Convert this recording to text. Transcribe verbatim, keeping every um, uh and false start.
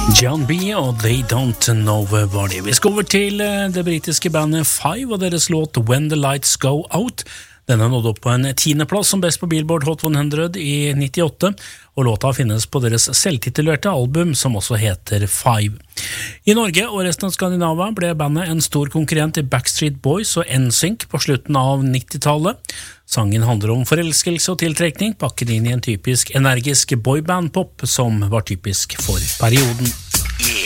John B. og They Don't Know var det. Vi skal over til det britiske bandet Five og deres låt When the Lights Go Out. Denne nådde opp på en tiendeplass som best på Billboard Hot hundre i nittiåtte, og låta finnes på deres selvtitulerte album som også heter Five. I Norge og resten av Skandinavia ble bandet en stor konkurrent i Backstreet Boys og N Sync på slutten av nittitallet. Sangen handler om forelskelse og tiltrekning, pakket inn i en typisk energisk boyband-pop som var typisk for perioden.